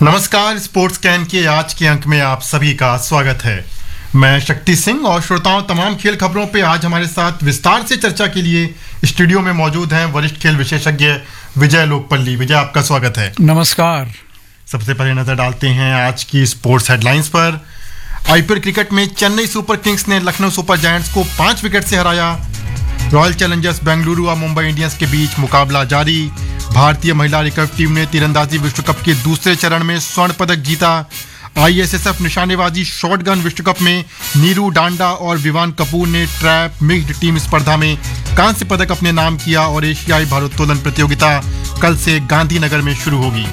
नमस्कार, sports can के आज के अंक में आप सभी का स्वागत है। मैं शक्ति सिंह और श्रोताओं, तमाम खेल खबरों पे आज हमारे साथ विस्तार से चर्चा के लिए स्टूडियो में मौजूद हैं वरिष्ठ खेल विशेषज्ञ विजय लोकपल्ली। विजय, आपका स्वागत है। नमस्कार। सबसे पहले नजर डालते हैं आज की स्पोर्ट्स हेडलाइंस पर। आईपीएल क्रिकेट में चेन्नई सुपर किंग्स ने लखनऊ सुपर जायंट्स को 5 विकेट से हराया। रॉयल चैलेंजर्स बेंगलुरु और मुंबई इंडियंस के बीच मुकाबला जारी। भारतीय महिला रिकर्व टीम ने तीरंदाजी विश्व कप के दूसरे चरण में स्वर्ण पदक जीता। आईएसएसएफ निशानेबाजी शॉटगन विश्व कप में नीरू डांडा और विवान कपूर ने ट्रैप मिक्स्ड टीम स्पर्धा में कांस्य पदक अपने नाम किया और एशियाई भारोत्तोलन प्रतियोगिता कल से गांधीनगर में शुरू होगी।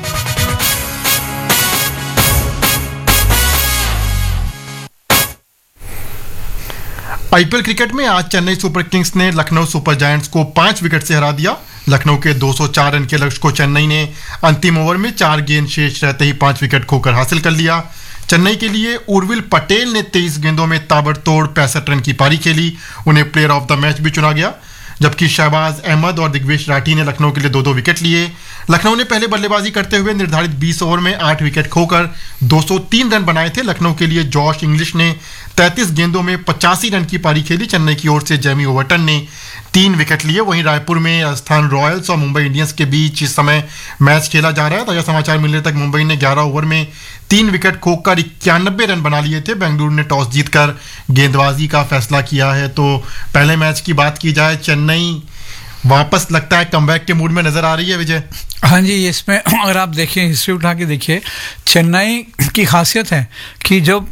आईपीएल क्रिकेट में आज चेन्नई सुपर किंग्स ने लखनऊ सुपर जायंट्स को 5 विकेट से हरा दिया। लखनऊ के 204 रन के लक्ष्य को चेन्नई ने अंतिम ओवर में 4 गेंद शेष रहते ही 5 विकेट खोकर हासिल कर लिया। चेन्नई के लिए उर्विल पटेल ने 23 गेंदों में ताबड़तोड़ 65 रन की पारी खेली। उन्हें प्लेयर ऑफ द मैच भी चुना गया, जबकि शहबाज अहमद और दिग्वेश राठी ने लखनऊ के लिए 2-2 विकेट लिए। लखनऊ ने पहले बल्लेबाजी करते हुए निर्धारित 20 ओवर में 8 विकेट खोकर 203 रन बनाए थे। लखनऊ के लिए जॉश इंग्लिश ने 33 गेंदों में 85 रन की पारी खेली। चेन्नई की ओर से जेमी ओवर्टन ने 3 विकेट लिए। वहीं रायपुर में राजस्थान रॉयल्स और मुंबई इंडियंस के बीच इस समय मैच खेला जा रहा है। ताजा समाचार मिलने तक मुंबई ने 11 ओवर में 3 विकेट खोकर 91 रन बना लिए थे। बेंगलुरु ने टॉस जीतकर गेंदबाजी का फैसला किया है। तो पहले मैच की बात की जाए, चेन्नई वापस लगता है कमबैक के मूड में नजर आ रही है। विजय, हाँ जी, इसमें अगर आप देखिए, हिस्ट्री उठा के देखिए, चेन्नई की खासियत है कि जब